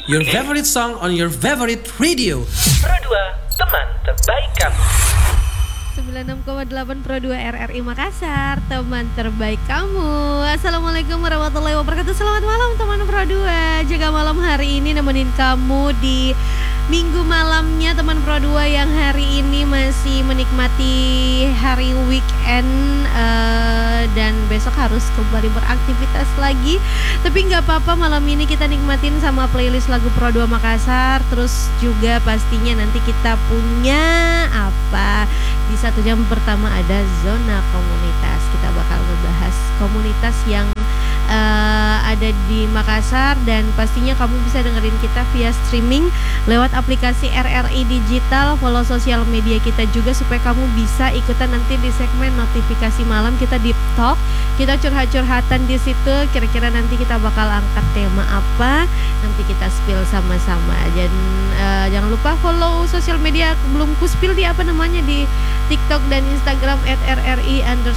Your favorite song on your favorite radio. Pro 2, teman terbaik kamu. 96,8 Pro 2 RRI Makassar, teman terbaik kamu. Assalamualaikum warahmatullahi wabarakatuh. Selamat malam teman Pro 2. Jaga malam hari ini nemenin kamu di minggu malamnya teman Pro 2 yang hari ini masih menikmati hari weekend dan besok harus kembali beraktivitas lagi. Tapi nggak apa-apa, malam ini kita nikmatin sama playlist lagu Pro 2 Makassar. Terus juga pastinya nanti kita punya apa? Di 1 jam pertama ada zona komunitas. Kita bakal ngebahas komunitas yang ada di Makassar, dan pastinya kamu bisa dengerin kita via streaming lewat aplikasi RRI Digital. Follow sosial media kita juga supaya kamu bisa ikutan nanti di segmen notifikasi malam kita deep talk. Kita curhat-curhatan di situ. Kira-kira nanti kita bakal angkat tema apa? Nanti kita spill sama-sama. Dan jangan lupa follow sosial media, belum ku spill di apa namanya, di TikTok dan Instagram @RRI_Makassar.